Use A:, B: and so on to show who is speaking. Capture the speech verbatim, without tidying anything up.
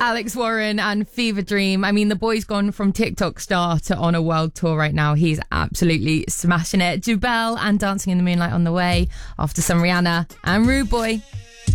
A: Alex Warren and Fever Dream. I mean, the boy's gone from TikTok star to on a world tour right now. He's absolutely smashing it. Jubel and Dancing in the Moonlight on the way after some Rihanna and Rude Boy.